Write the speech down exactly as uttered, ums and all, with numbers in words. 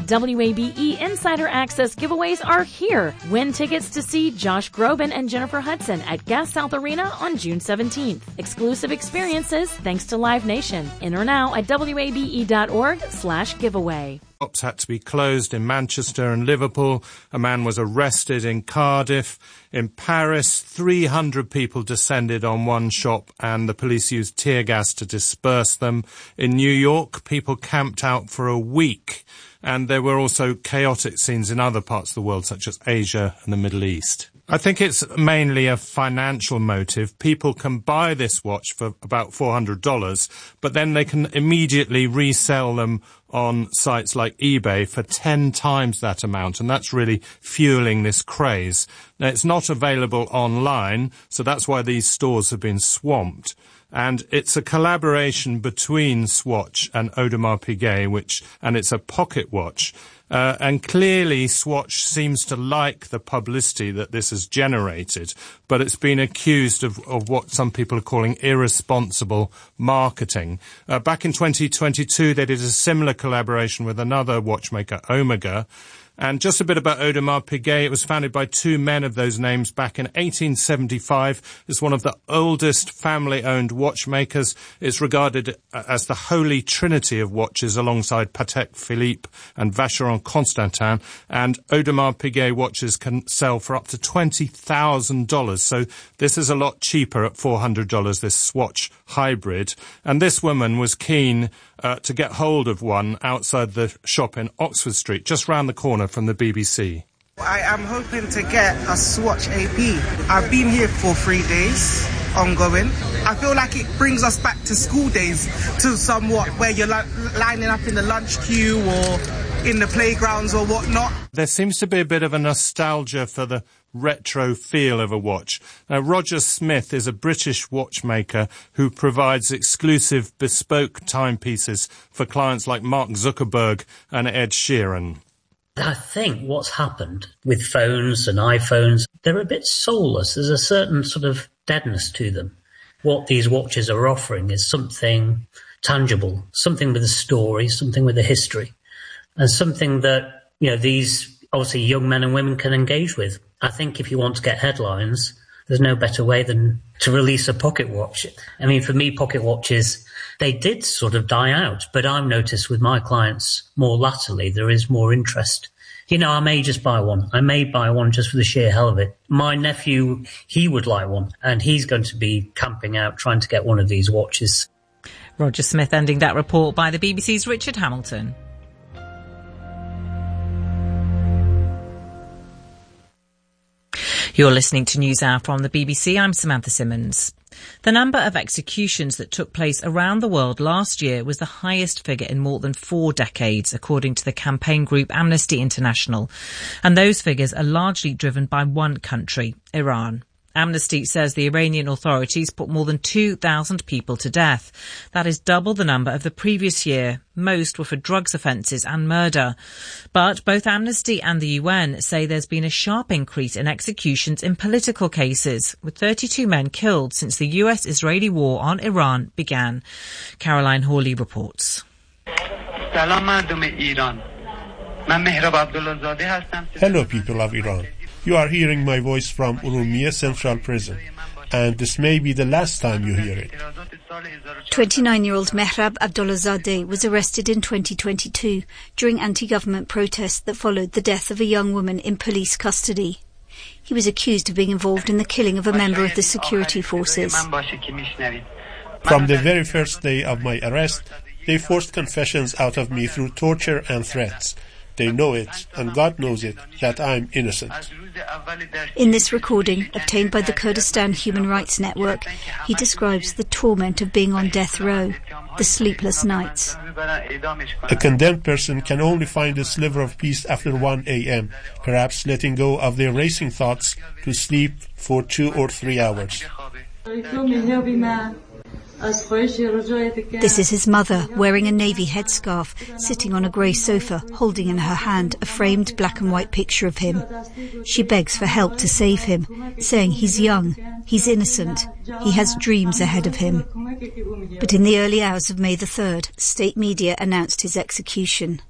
W A B E Insider Access giveaways are here. Win tickets to see Josh Groban and Jennifer Hudson at Gas South Arena on June seventeenth. Exclusive experiences thanks to Live Nation. Enter now at wabe.org slash giveaway. Shops had to be closed in Manchester and Liverpool. A man was arrested in Cardiff. In Paris, three hundred people descended on one shop and the police used tear gas to disperse them. In New York, people camped out for a week. And there were also chaotic scenes in other parts of the world, such as Asia and the Middle East. I think it's mainly a financial motive. People can buy this watch for about four hundred dollars, but then they can immediately resell them on sites like eBay for ten times that amount, and that's really fueling this craze. Now, it's not available online, so that's why these stores have been swamped. And it's a collaboration between Swatch and Audemars Piguet, which, and it's a pocket watch. Uh, and clearly Swatch seems to like the publicity that this has generated, but it's been accused of, of what some people are calling irresponsible marketing. Uh, back in twenty twenty-two, they did a similar collaboration with another watchmaker, Omega. And just a bit about Audemars Piguet. It was founded by two men of those names back in eighteen seventy-five. It's one of the oldest family-owned watchmakers. It's regarded as the holy trinity of watches alongside Patek Philippe and Vacheron Constantin. And Audemars Piguet watches can sell for up to twenty thousand dollars. So this is a lot cheaper at four hundred dollars, this Swatch hybrid. And this woman was keen uh, to get hold of one outside the shop in Oxford Street, just round the corner from the B B C. I am hoping to get a Swatch A P. I've been here for three days, ongoing. I feel like it brings us back to school days, to somewhat, where you're li- lining up in the lunch queue or in the playgrounds or whatnot. There seems to be a bit of a nostalgia for the retro feel of a watch. Now, Roger Smith is a British watchmaker who provides exclusive bespoke timepieces for clients like Mark Zuckerberg and Ed Sheeran. I think what's happened with phones and iPhones, they're a bit soulless. There's a certain sort of deadness to them. What these watches are offering is something tangible, something with a story, something with a history, and something that, you know, these obviously young men and women can engage with. I think if you want to get headlines, there's no better way than to release a pocket watch. I mean, for me, pocket watches, they did sort of die out, but I've noticed with my clients more latterly, there is more interest. You know, I may just buy one. I may buy one just for the sheer hell of it. My nephew, he would like one, and he's going to be camping out trying to get one of these watches. Roger Smith ending that report by the B B C's Richard Hamilton. You're listening to NewsHour from the B B C. I'm Samantha Simmons. The number of executions that took place around the world last year was the highest figure in more than four decades, according to the campaign group Amnesty International. And those figures are largely driven by one country, Iran. Amnesty says the Iranian authorities put more than two thousand people to death. That is double the number of the previous year. Most were for drugs offences and murder. But both Amnesty and the U N say there's been a sharp increase in executions in political cases, with thirty-two men killed since the U S-Israeli war on Iran began. Caroline Hawley reports. Hello, people of Iran. You are hearing my voice from Urumia Central Prison, and this may be the last time you hear it. twenty-nine-year-old Mehrab Abdullahzadeh was arrested in twenty twenty-two during anti-government protests that followed the death of a young woman in police custody. He was accused of being involved in the killing of a member of the security forces. From the very first day of my arrest, they forced confessions out of me through torture and threats. They know it, and God knows it, that I'm innocent. In this recording, obtained by the Kurdistan Human Rights Network, he describes the torment of being on death row, the sleepless nights. A condemned person can only find a sliver of peace after one a.m., perhaps letting go of their racing thoughts to sleep for two or three hours. This is his mother, wearing a navy headscarf, sitting on a grey sofa, holding in her hand a framed black and white picture of him. She begs for help to save him, saying he's young, he's innocent, he has dreams ahead of him. But in the early hours of May the third, state media announced his execution.